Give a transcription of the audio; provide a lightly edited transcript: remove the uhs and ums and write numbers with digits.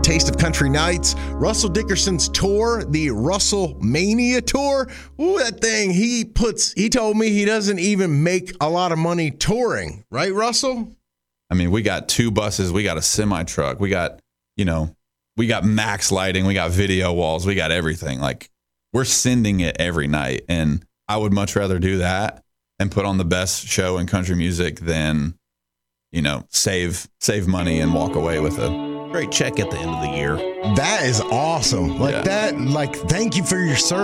Taste of Country Nights. Russell Dickerson's tour, the Russell Mania tour. Ooh, that thing, he told me he doesn't even make a lot of money touring. Right, Russell? I mean, we got 2 buses. We got a semi-truck. We got, we got max lighting. We got video walls. We got everything. Like, we're sending it every night. And I would much rather do that and put on the best show in country music than, save money and walk away with a great check at the end of the year. That is awesome. Thank you for your service.